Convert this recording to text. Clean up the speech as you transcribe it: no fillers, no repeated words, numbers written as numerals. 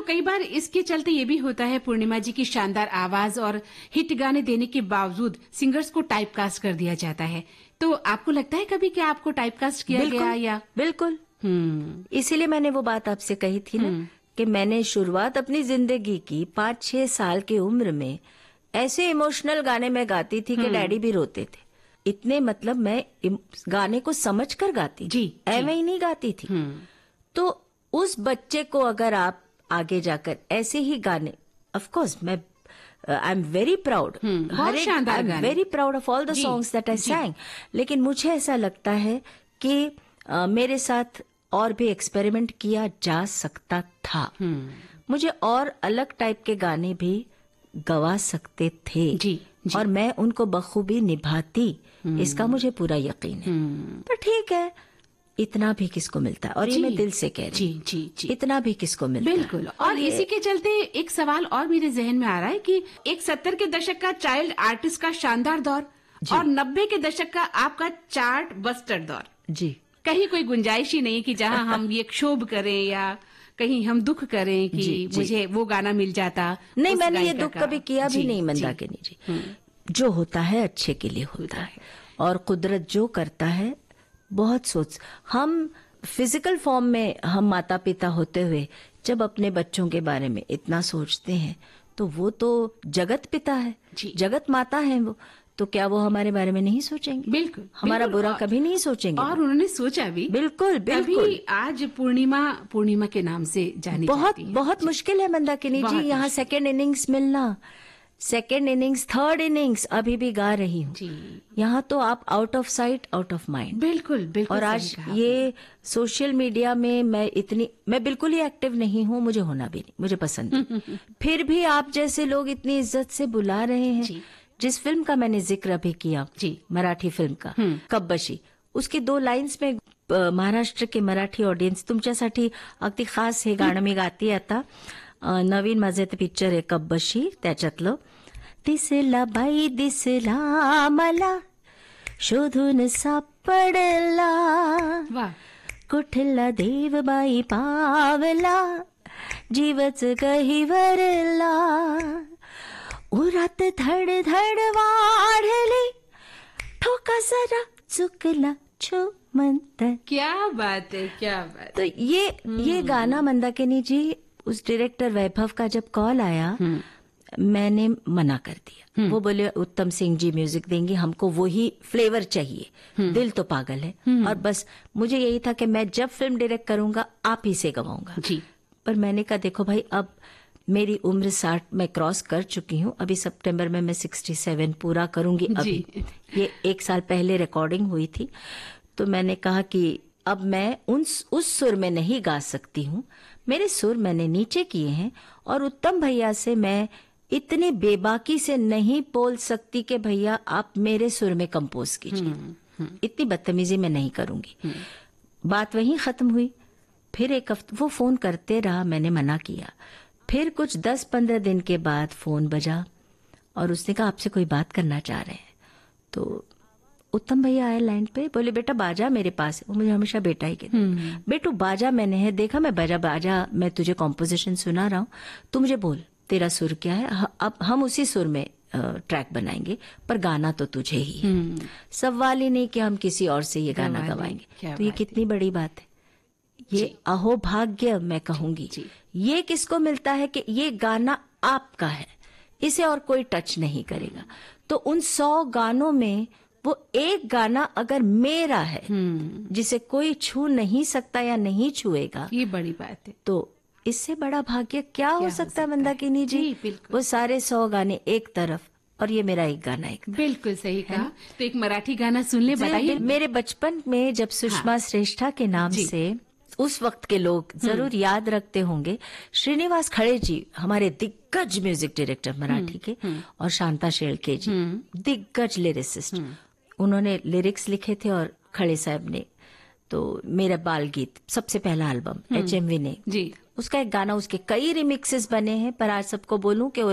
कई बार इसके चलते ये भी होता है पूर्णिमा जी की शानदार आवाज और हिट गाने देने के बावजूद सिंगर्स को टाइपकास्ट कर दिया जाता है। तो आपको लगता है कभी कि आपको टाइपकास्ट किया गया या? बिल्कुल। इसीलिए मैंने वो बात आपसे कही थी ना कि मैंने शुरुआत अपनी जिंदगी की 5-6 साल की उम्र में ऐसे इमोशनल गाने में गाती थी कि डैडी भी रोते थे। इतने मतलब मैं गाने को समझ कर गाती थी, ऐਵੇਂ ही नहीं गाती थी। तो उस बच्चे को अगर आप आगे जाकर ऐसे ही गाने, ऑफ कोर्स मैं I am very proud, I am very proud of all the songs that I सैंग, लेकिन मुझे ऐसा लगता है कि मेरे साथ और भी एक्सपेरिमेंट किया जा सकता था। मुझे और अलग टाइप के गाने भी गवा सकते थे और मैं उनको बखूबी निभाती, इसका मुझे पूरा यकीन है। पर ठीक है, इतना भी किसको मिलता है, और ये मैं दिल से कह रही हूँ, जी, इतना भी किसको मिलता है। बिल्कुल। और इसी के चलते एक सवाल और मेरे जहन में आ रहा है कि एक 70 के दशक का चाइल्ड आर्टिस्ट का शानदार दौर और 90 के दशक का आपका चार्ट बस्टर दौर, जी, कहीं कोई गुंजाइश ही नहीं कि जहाँ हम ये क्षोभ करें या कहीं हम दुख करें कि मुझे वो गाना मिल जाता। नहीं, मैंने ये दुख कभी किया भी नहीं मंदाकिनी जी। जो होता है अच्छे के लिए होता है, और कुदरत जो करता है बहुत सोच। हम फिजिकल फॉर्म में हम माता पिता होते हुए जब अपने बच्चों के बारे में इतना सोचते हैं तो वो तो जगत पिता है, जगत माता है वो, तो क्या वो हमारे बारे में नहीं सोचेंगे? बिल्कुल, हमारा बुरा कभी नहीं सोचेंगे। और उन्होंने सोचा भी। बिल्कुल बिल्कुल। आज पूर्णिमा के नाम से जानी जाती है। बहुत मुश्किल है मंदाकिनी जी यहाँ सेकेंड इनिंग्स मिलना, सेकेंड इनिंग्स, थर्ड इनिंग्स अभी भी गा रही हूँ। यहाँ तो आप out of sight out of mind. बिल्कुल बिल्कुल। और आज ये सोशल मीडिया में मैं बिल्कुल ही एक्टिव नहीं हूँ, मुझे होना भी नहीं, मुझे पसंद नहीं। फिर भी आप जैसे लोग इतनी इज्जत से बुला रहे हैं। जिस फिल्म का मैंने जिक्र अभी किया, मराठी फिल्म का कब्बशी, उसकी 2 लाइन्स में महाराष्ट्र के मराठी ऑडियन्स तुमच्यासाठी अगदी खास हे गाणं मी गाती आता। नवीन माझे ते पिक्चर आहे कब्बशी, त्याच्यातलं दिसला बाई दिसला मला शोधून सापडला, कुठला देव बाई पावला जीवच गहिवरला, उरात धड धड वाढली ठोका जरा चुकला छो म्हणत। क्या बात है, क्या बात। तो ये गाना मंदाकिनी जी, उस डायरेक्टर वैभव का जब कॉल आया मैंने मना कर दिया। वो बोले उत्तम सिंह जी म्यूजिक देंगे, हमको वही फ्लेवर चाहिए, दिल तो पागल है, और बस मुझे यही था कि मैं जब फिल्म डायरेक्ट करूंगा आप ही से गवाऊंगा। पर मैंने कहा देखो भाई, अब मेरी उम्र 60 मैं क्रॉस कर चुकी हूँ, अभी सितंबर में मैं 67 पूरा करूंगी। अभी ये 1 साल पहले रिकॉर्डिंग हुई थी, तो मैंने कहा कि अब मैं उस सुर में नहीं गा सकती हूँ, मेरे सुर मैंने नीचे किए हैं, और उत्तम भैया से मैं इतनी बेबाकी से नहीं बोल सकती कि भैया आप मेरे सुर में कंपोज कीजिए, इतनी बदतमीजी मैं नहीं करूंगी। बात वहीं खत्म हुई। फिर एक हफ्ता वो फोन करते रहा, मैंने मना किया। फिर कुछ 10-15 दिन के बाद फोन बजा और उसने कहा आपसे कोई बात करना चाह रहे हैं। तो उत्तम भैया आए लाइन पे, बोले बेटा बाजा मेरे पास है। वो मुझे हमेशा बेटा ही कहते, बेटू बाजा मैंने है देखा, मैं बाजा मैं तुझे कॉम्पोजिशन सुना रहा हूँ, तू मुझे बोल तेरा सुर क्या है, अब हम उसी सुर में ट्रैक बनाएंगे, पर गाना तो तुझे ही है। सवाल ही नहीं कि हम किसी और से ये गाना गवाएंगे। तो ये कितनी बड़ी बात है, ये अहोभाग्य मैं कहूंगी। ये किसको मिलता है कि ये गाना आपका है, इसे और कोई टच नहीं करेगा। तो उन 100 गानों में वो एक गाना अगर मेरा है जिसे कोई छू नहीं सकता या नहीं छुएगा, ये बड़ी बात है। तो इससे बड़ा भाग्य क्या हो सकता है मंदाकिनी जी? वो सारे 100 गाने एक तरफ और ये मेरा एक गाना एक तरफ। बिल्कुल सही कहा। तो एक मराठी गाना सुन ले, बताइए। मेरे बचपन में जब सुषमा श्रेष्ठा के नाम से उस वक्त के लोग जरूर याद रखते होंगे, श्रीनिवास खड़े जी हमारे दिग्गज म्यूजिक डायरेक्टर मराठी के, और शांता शेळके जी दिग्गज लिरिसिस्ट, उन्होंने लिरिक्स लिखे थे और खड़े साहब ने तो मेरा बाल गीत सबसे पहला एल्बम HMV ने, उसका एक गाना, उसके कई रिमिक्सेस बने हैं, पर आज सबको बोलूं कि